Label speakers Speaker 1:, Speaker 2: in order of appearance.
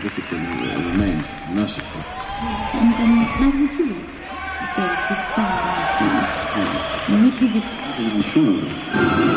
Speaker 1: discipline remains merciful.
Speaker 2: And how do you feel today, this Sunday? Which is it?
Speaker 1: I'm not even sure.